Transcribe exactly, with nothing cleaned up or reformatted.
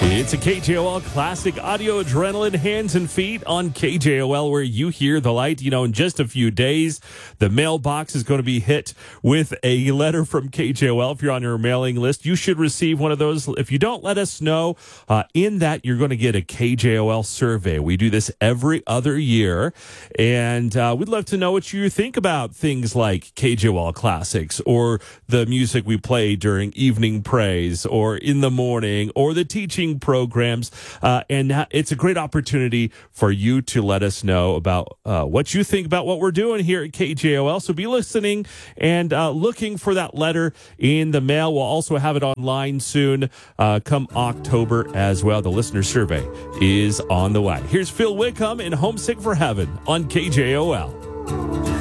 It's a K J O L Classic Audio Adrenaline Hands and Feet on K J O L, where you hear the light. You know, in just a few days, the mailbox is going to be hit with a letter from K J O L. If you're on your mailing list, you should receive one of those. If you don't, let us know. Uh, in that, you're going to get a K J O L survey. We do this every other year, and uh, we'd love to know what you think about things like K J O L Classics, or the music we play during evening praise, or in the morning, or the teaching programs, uh, and it's a great opportunity for you to let us know about uh, what you think about what we're doing here at K J O L. So be listening and uh, looking for that letter in the mail. We'll also have it online soon, uh, come October as well. The listener survey is on the way. Here's Phil Wickham and Homesick for Heaven on K J O L.